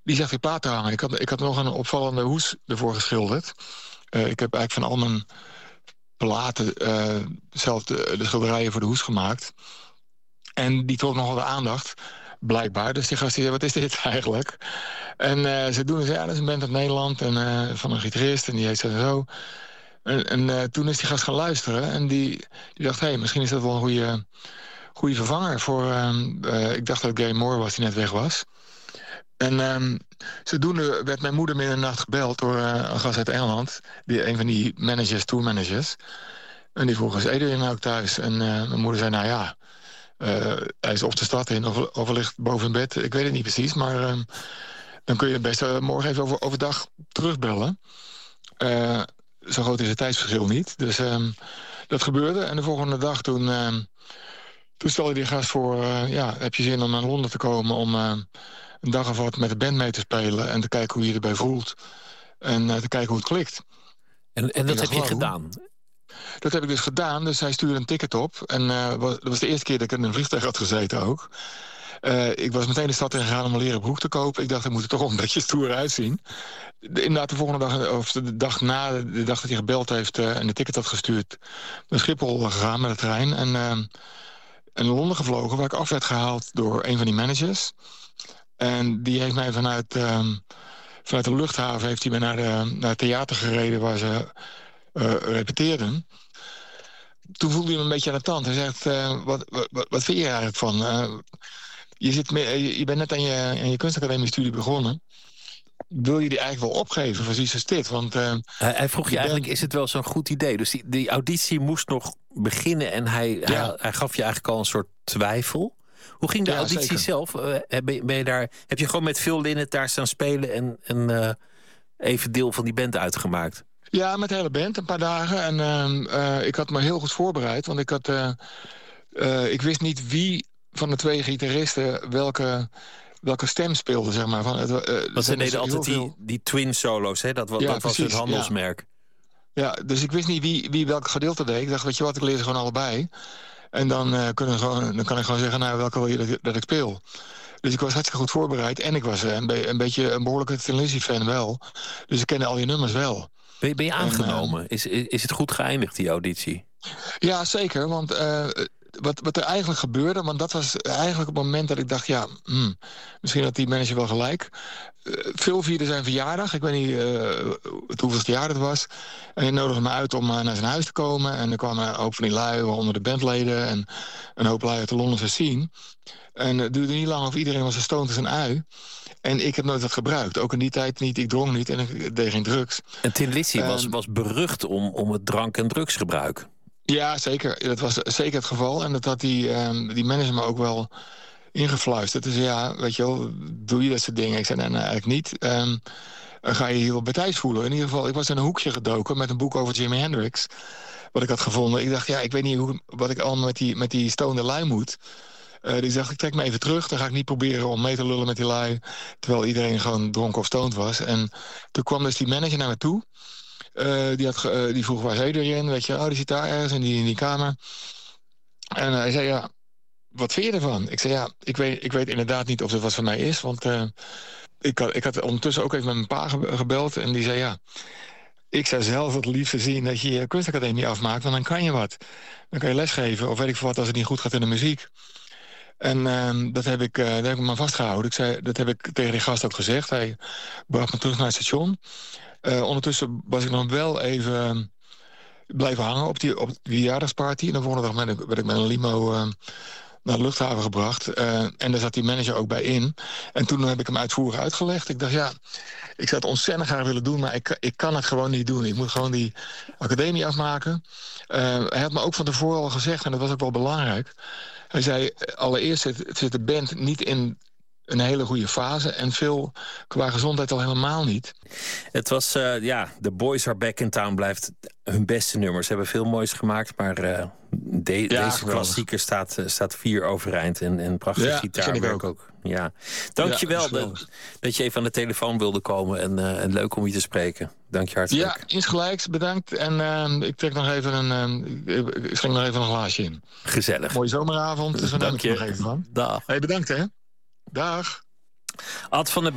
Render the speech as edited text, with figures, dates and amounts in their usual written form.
die zegt weer plaat te hangen. Ik had nog een opvallende hoes ervoor geschilderd. Ik heb eigenlijk van al mijn platen zelf de schilderijen voor de hoes gemaakt. En die trok nogal de aandacht, blijkbaar. Dus die gast die zei, wat is dit eigenlijk? En ze doen, dat is een band uit Nederland en van een gitarist en die heet zo. En toen is die gast gaan luisteren en die dacht, misschien is dat wel een goede vervanger voor... ik dacht dat Gary Moore was, die net weg was. En zodoende werd mijn moeder midden in de nacht gebeld door een gast uit Engeland. Een van die tourmanagers. En die vroeg, is Adrian nou ook thuis? En mijn moeder zei, hij is of de stad in of ligt boven in bed. Ik weet het niet precies, maar dan kun je best morgen even overdag terugbellen. Zo groot is het tijdsverschil niet. Dus dat gebeurde. En de volgende dag toen stelde die gast voor... heb je zin om naar Londen te komen om een dag of wat met de band mee te spelen... en te kijken hoe je erbij voelt. En te kijken hoe het klikt. En dat heb je gedaan? Dat heb ik dus gedaan. Dus hij stuurde een ticket op. En dat was de eerste keer dat ik in een vliegtuig had gezeten ook. Ik was meteen de stad in gegaan om een leren broek te kopen. Ik dacht, ik moet er toch wel een beetje stoer uitzien. Inderdaad, de volgende dag, of de dag na, de dag dat hij gebeld heeft... en de ticket had gestuurd, naar Schiphol gegaan met de trein. En naar Londen gevlogen, waar ik af werd gehaald door een van die managers. En die heeft mij vanuit de luchthaven heeft hij mij naar het theater gereden... waar ze repeteerden. Toen voelde hij me een beetje aan de tand. Hij zegt, wat vind je eigenlijk van? Je bent net aan je kunstacademie-studie begonnen. Wil je die eigenlijk wel opgeven voor zoiets als dit? Want, hij vroeg je eigenlijk, is het wel zo'n goed idee? Dus die auditie moest nog beginnen... en hij gaf je eigenlijk al een soort twijfel. Hoe ging de auditie zeker. zelf? Heb je gewoon met veel linnen daar staan spelen... en even deel van die band uitgemaakt? Ja, met de hele band, een paar dagen. En ik had me heel goed voorbereid. Want ik wist niet wie van de twee gitaristen welke stem speelde, zeg maar. Want ze deden altijd die twin solo's, hè? Dat was het handelsmerk. Ja, dus ik wist niet wie welk gedeelte deed. Ik dacht, weet je wat, ik leer ze gewoon allebei. En dan kan ik gewoon zeggen, welke wil je dat ik speel? Dus ik was hartstikke goed voorbereid. En ik was een behoorlijke Thin Lizzy-fan wel. Dus ik kende al die nummers wel. Ben je aangenomen? Is het goed geëindigd, die auditie? Ja, zeker. Want wat er eigenlijk gebeurde... want dat was eigenlijk het moment dat ik dacht... misschien had die manager wel gelijk. Phil vierde zijn verjaardag. Ik weet niet het hoeveelste jaar het was. En hij nodigde me uit om naar zijn huis te komen. En er kwamen een hoop van die lui onder de bandleden... en een hoop lui uit de Londense scene. En het duurde niet lang of iedereen was stoned als een ui. En ik heb nooit wat gebruikt. Ook in die tijd niet. Ik dronk niet en ik deed geen drugs. En Thin Lizzy was berucht om het drank- en drugsgebruik. Ja, zeker. Dat was zeker het geval. En dat had die manager me ook wel ingefluisterd. Dus weet je wel, doe je dat soort dingen? Ik zei, nee eigenlijk niet. Ga je hier wel bij thuis voelen? In ieder geval, ik was in een hoekje gedoken met een boek over Jimi Hendrix. Wat ik had gevonden. Ik dacht, ik weet niet wat ik allemaal met die stonende lui moet. Die dacht, ik trek me even terug. Dan ga ik niet proberen om mee te lullen met die lui. Terwijl iedereen gewoon dronken of stoned was. En toen kwam dus die manager naar me toe. Die vroeg, waar is Adrian? Weet je, die zit daar ergens in die kamer. En hij zei, wat vind je ervan? Ik zei, ik weet inderdaad niet of het wat voor mij is. Want ik had ondertussen ook even met mijn pa gebeld. En die zei, ik zou zelf het liefst zien dat je je kunstacademie afmaakt. Want dan kan je wat. Dan kan je lesgeven of weet ik veel wat als het niet goed gaat in de muziek. En dat heb ik me vastgehouden. Dat heb ik tegen die gast ook gezegd. Hij bracht me terug naar het station. Ondertussen was ik nog wel even blijven hangen op die verjaardagsparty. En de volgende dag werd ik met een limo naar de luchthaven gebracht. En daar zat die manager ook bij in. En toen heb ik hem uitvoerig uitgelegd. Ik dacht, ik zou het ontzettend graag willen doen... maar ik kan het gewoon niet doen. Ik moet gewoon die academie afmaken. Hij had me ook van tevoren al gezegd, en dat was ook wel belangrijk... Hij zei, allereerst zit de band niet in een hele goede fase... en veel qua gezondheid al helemaal niet. Het was, The Boys Are Back in Town blijft hun beste nummer. Ze hebben veel moois gemaakt, maar deze klassieker staat 4 overeind. En prachtig gitaarwerk ook. Ja. Dankjewel dat je even aan de telefoon wilde komen. En leuk om je te spreken. Dank je hartelijk. Ja, insgelijks, bedankt. En ik schenk nog even een glaasje in. Gezellig. Mooie zomeravond, dus we nemen het nog even van. Dag. Hey, bedankt hè. Dag. Ad van der